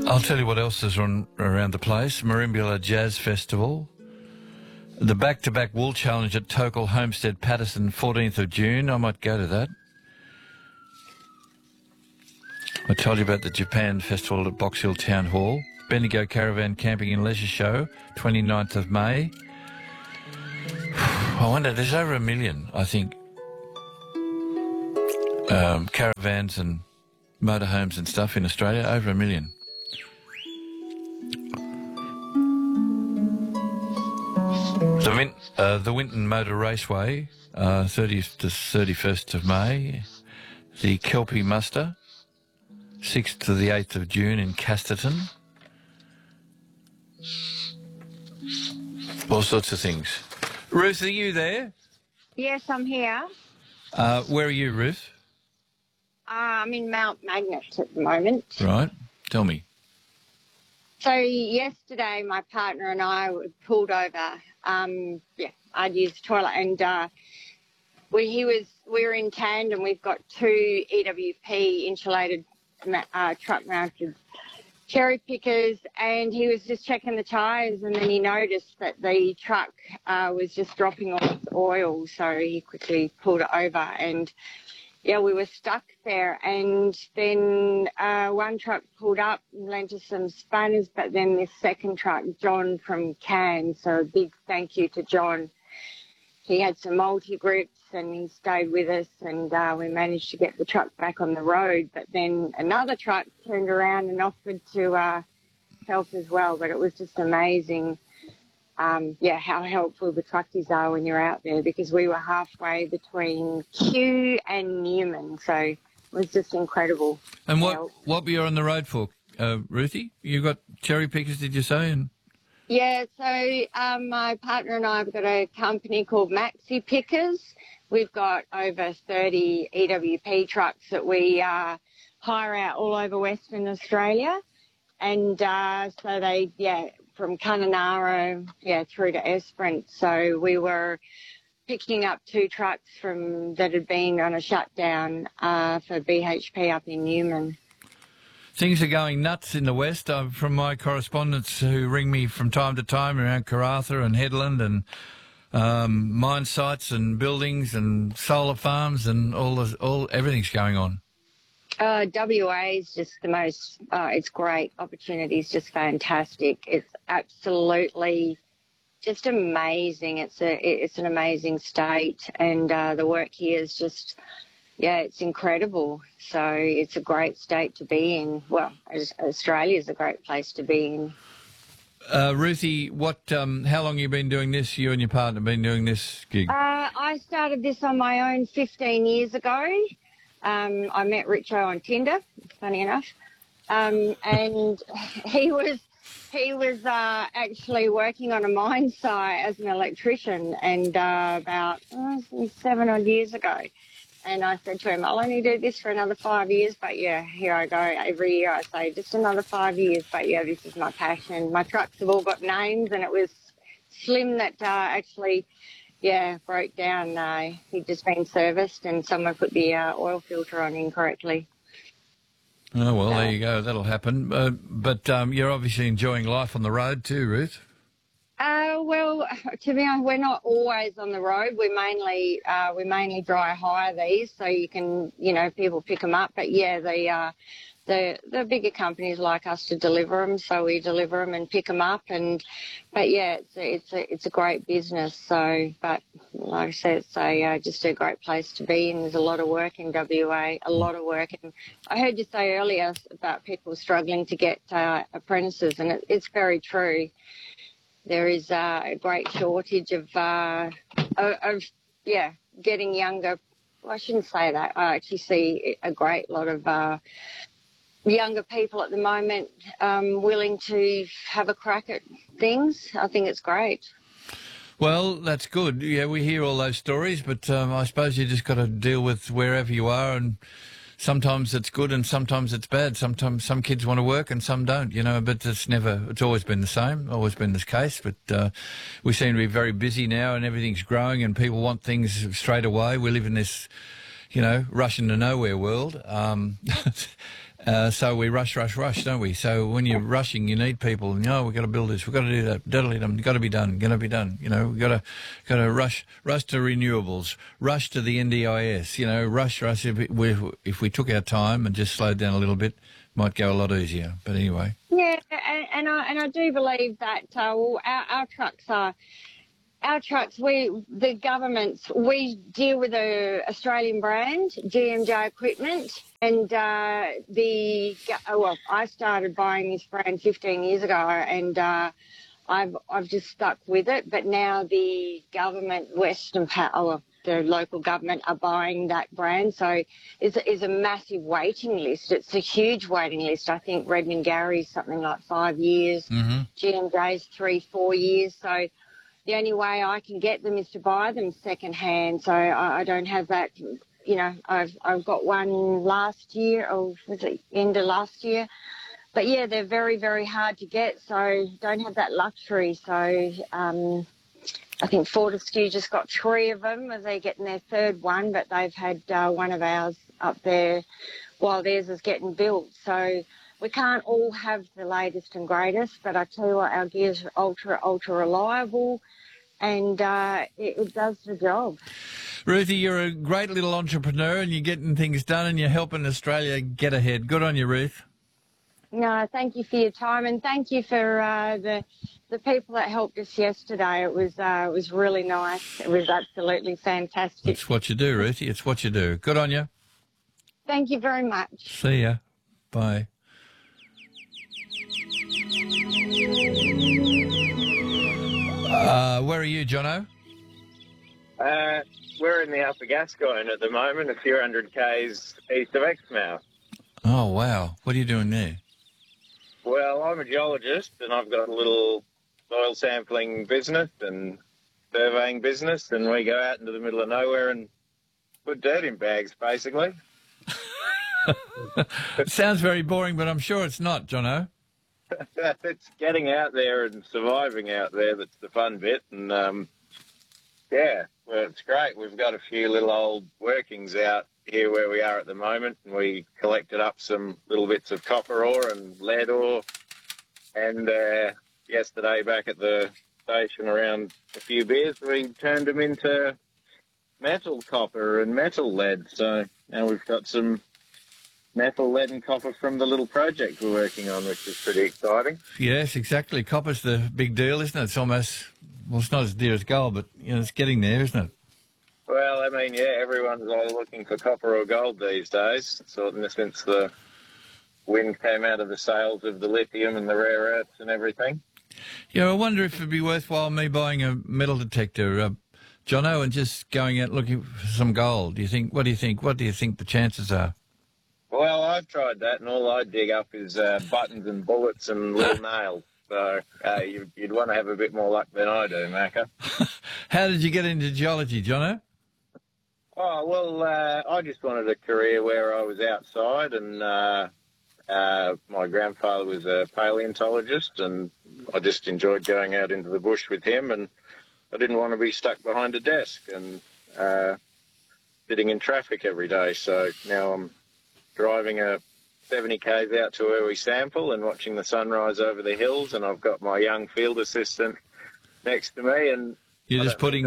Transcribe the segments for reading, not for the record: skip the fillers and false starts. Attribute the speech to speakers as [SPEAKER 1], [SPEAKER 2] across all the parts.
[SPEAKER 1] I'll tell you what else is around the place. Marimbula Jazz Festival. The back-to-back wool challenge at Tokal Homestead Patterson, 14th of June. I might go to that. I told you about the Japan Festival at Box Hill Town Hall. Bendigo Caravan Camping and Leisure Show, 29th of May. I wonder, there's over 1 million, I think, caravans and motorhomes and stuff in Australia, over 1 million. The Winton Motor Raceway, 30th to 31st of May. The Kelpie Muster, 6th to the 8th of June in Casterton. All sorts of things. Ruth, are you there?
[SPEAKER 2] Yes, I'm here.
[SPEAKER 1] Where are you, Ruth?
[SPEAKER 2] I'm in Mount Magnet at the moment.
[SPEAKER 1] Right. Tell me.
[SPEAKER 2] So yesterday, my partner and I were pulled over. I'd used the toilet, and we were in tandem. We've got two EWP insulated truck-mounted cherry pickers, and he was just checking the tyres, and then he noticed that the truck was just dropping off oil, so he quickly pulled it over, and yeah, we were stuck there. And then one truck pulled up and lent us some spanners, but then this second truck, John from Cairns, so a big thank you to John. He had some multi-grips and he stayed with us, and we managed to get the truck back on the road. But then another truck turned around and offered to help as well. But it was just amazing, how helpful the truckies are when you're out there, because we were halfway between Kew and Newman. So it was just incredible.
[SPEAKER 1] And what were you on the road for, Ruthie? You got cherry pickers, did you say?
[SPEAKER 2] Yeah, so my partner and I have got a company called Maxi Pickers. We've got over 30 EWP trucks that we hire out all over Western Australia. And so they, from Kununurra, through to Esperance. So we were picking up two trucks that had been on a shutdown for BHP up in Newman.
[SPEAKER 1] Things are going nuts in the West. From my correspondents who ring me from time to time around Karratha and Headland and mine sites and buildings and solar farms and everything's going on.
[SPEAKER 2] WA is just the most, it's great. Opportunity's just fantastic. It's absolutely just amazing. It's an amazing state, and the work here is just, it's incredible. So it's a great state to be in. Well, Australia's a great place to be in.
[SPEAKER 1] Ruthie, how long have you been doing this? You and your partner have been doing this gig?
[SPEAKER 2] I started this on my own 15 years ago. I met Richo on Tinder, funny enough, and he was actually working on a mine site as an electrician, and about 7 odd years ago. And I said to him, I'll only do this for another 5 years, but here I go. Every year I say, just another 5 years, but this is my passion. My trucks have all got names, and it was Slim that actually, broke down. He'd just been serviced, and someone put the oil filter on incorrectly.
[SPEAKER 1] Oh, well, there you go. That'll happen. But you're obviously enjoying life on the road too, Ruth.
[SPEAKER 2] Well, to be honest, we're not always on the road. We mainly dry hire these, so you can, people pick them up. But the bigger companies like us to deliver them, so we deliver them and pick them up. It's a great business. So, but like I said, it's just a great place to be, and there's a lot of work in WA, a lot of work. And I heard you say earlier about people struggling to get apprentices, and it's very true. There is a great shortage of getting younger. Well, I shouldn't say that. I actually see a great lot of younger people at the moment willing to have a crack at things. I think it's great.
[SPEAKER 1] Well, that's good. Yeah, we hear all those stories, but I suppose you just got to deal with wherever you are, and sometimes it's good and sometimes it's bad. Sometimes some kids want to work and some don't, but it's always been the same, always been this case. But we seem to be very busy now, and everything's growing and people want things straight away. We live in this, rush into nowhere world. So we rush, don't we? So when you're rushing, you need people. No, we've got to build this. We've got to do that. Got to be done. Got to be done. You know, we've got to rush to renewables, rush to the NDIS. You know, rush. If we took our time and just slowed down a little bit, might go a lot easier. But anyway.
[SPEAKER 2] Yeah, and I do believe that our trucks are. Our trucks, the governments, we deal with a Australian brand, GMJ Equipment, and I started buying this brand 15 years ago, and I've just stuck with it. But now the government, the local government, are buying that brand, so it's a massive waiting list. It's a huge waiting list. I think Redmond Gary's something like 5 years, GMJ's 3-4 years, so. The only way I can get them is to buy them second hand, so I don't have that. You know, I've got one last year, or was it end of last year? But yeah, they're very, very hard to get, so don't have that luxury. So I think Fortescue just got 3 of them as they're getting their 3rd one, but they've had one of ours up there while theirs is getting built. So we can't all have the latest and greatest, but I tell you what, our gear's ultra reliable, and it does the job.
[SPEAKER 1] Ruthie, you're a great little entrepreneur, and you're getting things done, and you're helping Australia get ahead. Good on you, Ruth.
[SPEAKER 2] No, thank you for your time, and thank you for the people that helped us yesterday. It was really nice. It was absolutely fantastic.
[SPEAKER 1] It's what you do, Ruthie. It's what you do. Good on you.
[SPEAKER 2] Thank you very much.
[SPEAKER 1] See ya. Bye. Where are you, Jono?
[SPEAKER 3] We're in the Upper Gascoyne at the moment, a few hundred k's east of Exmouth.
[SPEAKER 1] Oh, wow. What are you doing there?
[SPEAKER 3] Well, I'm a geologist, and I've got a little soil sampling business and surveying business, and we go out into the middle of nowhere and put dirt in bags, basically.
[SPEAKER 1] It sounds very boring, but I'm sure it's not, Jono.
[SPEAKER 3] It's getting out there and surviving out there that's the fun bit, and yeah, well, it's great. We've got a few little old workings out here where we are at the moment, and we collected up some little bits of copper ore and lead ore, and yesterday back at the station around a few beers, we turned them into metal copper and metal lead, so now we've got some metal, lead and copper from the little project we're working on, which is pretty exciting.
[SPEAKER 1] Yes, exactly. Copper's the big deal, isn't it? It's almost, well, it's not as dear as gold, but you know, it's getting there, isn't it?
[SPEAKER 3] Well, I mean, yeah, everyone's either looking for copper or gold these days, since the wind came out of the sails of the lithium and the rare earths and everything.
[SPEAKER 1] Yeah, I wonder if it'd be worthwhile me buying a metal detector, Jono, and just going out looking for some gold. Do you think? What do you think? What do you think the chances are?
[SPEAKER 3] Well, I've tried that, and all I dig up is buttons and bullets and little nails. So you'd want to have a bit more luck than I do, Macca.
[SPEAKER 1] How did you get into geology, Jono?
[SPEAKER 3] Oh, well, I just wanted a career where I was outside, and my grandfather was a paleontologist, and I just enjoyed going out into the bush with him, and I didn't want to be stuck behind a desk and sitting in traffic every day. So now I'm driving 70 k's out to where we sample and watching the sunrise over the hills, and I've got my young field assistant next to me, and
[SPEAKER 1] you're just putting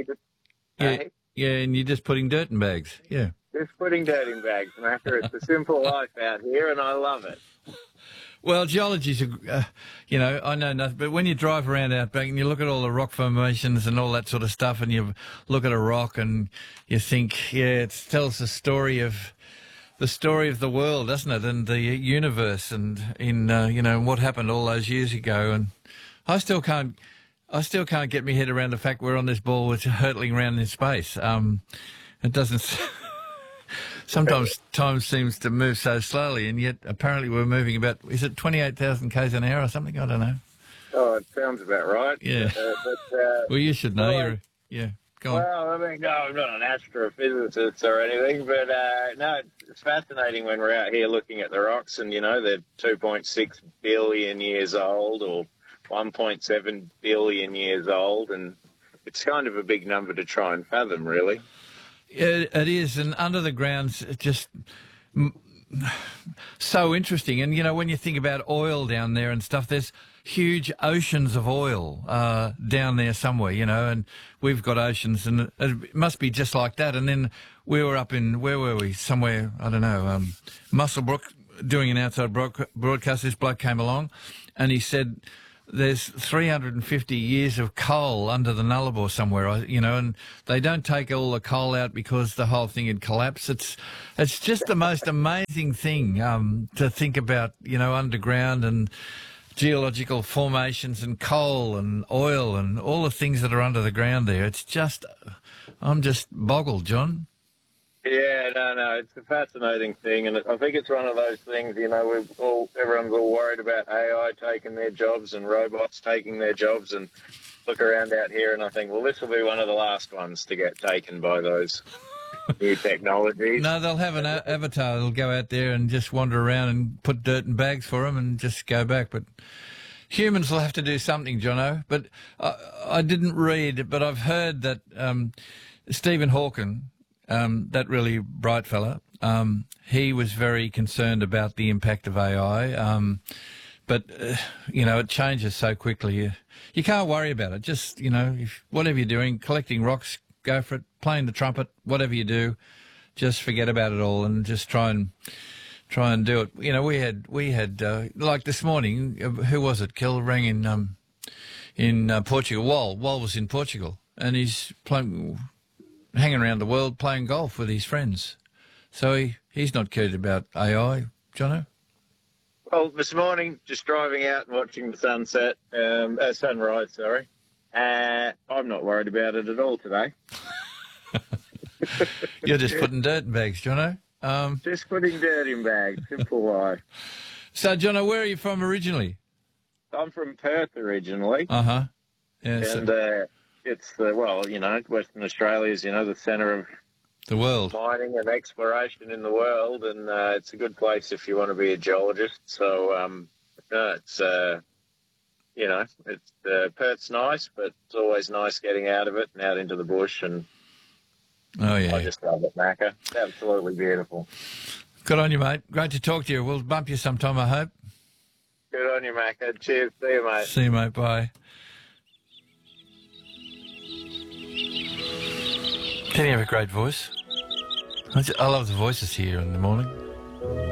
[SPEAKER 1] and you're just putting dirt in bags. Yeah,
[SPEAKER 3] just putting dirt in bags, Macca. It's a simple life out here, and I love it.
[SPEAKER 1] Well, geology's I know nothing, but when you drive around Outback and you look at all the rock formations and all that sort of stuff, and you look at a rock and you think, yeah, it tells the story of the world, doesn't it, and the universe, and what happened all those years ago. And I still can't get my head around the fact we're on this ball which is hurtling around in space. It doesn't. Sometimes time seems to move so slowly, and yet apparently we're moving about, is it 28,000 k's an hour or something? I don't know.
[SPEAKER 3] Oh, it sounds about right.
[SPEAKER 1] Yeah. Well, you should know. Yeah. Go on.
[SPEAKER 3] Well, I mean, no, I'm not an astrophysicist or anything, but no, it's fascinating when we're out here looking at the rocks, and, they're 2.6 billion years old or 1.7 billion years old, and it's kind of a big number to try and fathom, really.
[SPEAKER 1] It is, and under the ground's just so interesting. And, you know, when you think about oil down there and stuff, there's huge oceans of oil down there somewhere, you know, and we've got oceans, and it must be just like that. And then we were up in, where were we? Somewhere, I don't know, Muswellbrook, doing an outside broadcast. This bloke came along and he said there's 350 years of coal under the Nullarbor somewhere, you know, and they don't take all the coal out because the whole thing had collapsed. It's just the most amazing thing to think about, you know, underground and geological formations and coal and oil and all the things that are under the ground there. It's just, I'm just boggled, John.
[SPEAKER 3] Yeah, no, it's a fascinating thing, and I think it's one of those things, you know, everyone's all worried about AI taking their jobs and robots taking their jobs, and look around out here and I think, well, this will be one of the last ones to get taken by those new technologies.
[SPEAKER 1] No, they'll have an avatar that'll go out there and just wander around and put dirt in bags for them and just go back, but humans will have to do something, Jono. But I didn't read, but I've heard that Stephen Hawking, that really bright fella, he was very concerned about the impact of AI. But, you know, it changes so quickly. You can't worry about it. Just, you know, whatever you're doing, collecting rocks, go for it, playing the trumpet, whatever you do, just forget about it all and just try and do it. You know, we had like this morning, who was it? Kel rang in Portugal. Wal was in Portugal, and he's hanging around the world playing golf with his friends. So he's not cared about AI, Jono?
[SPEAKER 3] Well, this morning, just driving out and watching the sunrise, sorry. I'm not worried about it at all today.
[SPEAKER 1] You're just putting dirt in bags, Jono.
[SPEAKER 3] Just putting dirt in bags, simple life.
[SPEAKER 1] So, Jono, where are you from originally?
[SPEAKER 3] I'm from Perth originally.
[SPEAKER 1] Uh-huh. Yeah,
[SPEAKER 3] and it's, well, you know, Western Australia is, you know, the centre of
[SPEAKER 1] the world,
[SPEAKER 3] mining and exploration in the world, and it's a good place if you want to be a geologist. So, it's, you know, Perth's nice, but it's always nice getting out of it and out into the bush, and
[SPEAKER 1] oh yeah,
[SPEAKER 3] I just love it, Macca. It's absolutely beautiful.
[SPEAKER 1] Good on you, mate. Great to talk to you. We'll bump you sometime, I hope.
[SPEAKER 3] Good on you, Macca. Cheers. See you, mate.
[SPEAKER 1] See you, mate. Bye. Can you have a great voice? I love the voices here in the morning.